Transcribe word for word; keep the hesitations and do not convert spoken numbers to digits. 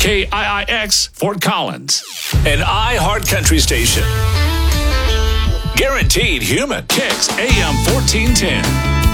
K I I X, Fort Collins. An iHeart Country station. Guaranteed human. Kicks A M fourteen ten.